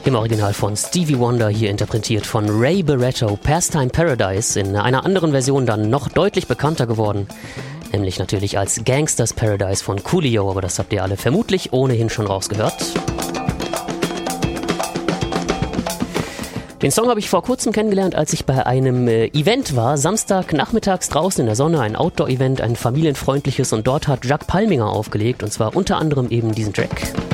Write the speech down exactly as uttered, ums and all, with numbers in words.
Im Original von Stevie Wonder, hier interpretiert von Ray Barretto, Pastime Paradise, in einer anderen Version dann noch deutlich bekannter geworden, nämlich natürlich als Gangsters Paradise von Coolio, aber das habt ihr alle vermutlich ohnehin schon rausgehört. Den Song habe ich vor kurzem kennengelernt, als ich bei einem äh, Event war, Samstag nachmittags draußen in der Sonne, ein Outdoor-Event, ein familienfreundliches, und dort hat Jacques Palminger aufgelegt, und zwar unter anderem eben diesen Track.